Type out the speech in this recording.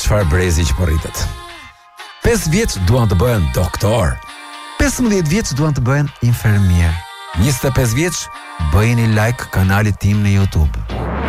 çfarë brezi që po rritet. 5 vjeç duan të bëhen doktor. 15 vjeç duan të bëhen infermier. 25 vjeç bëjeni like kanalit tim në YouTube.